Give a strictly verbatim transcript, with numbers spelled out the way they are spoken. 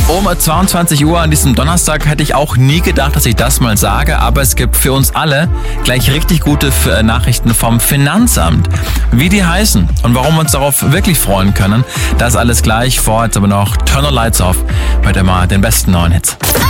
Um zweiundzwanzig Uhr an diesem Donnerstag hätte ich auch nie gedacht, dass ich das mal sage, aber es gibt für uns alle gleich richtig gute Nachrichten vom Finanzamt. Wie die heißen und warum wir uns darauf wirklich freuen können, das alles gleich. Vor jetzt aber noch Turn the Lights Off, heute mal den besten neuen Hits.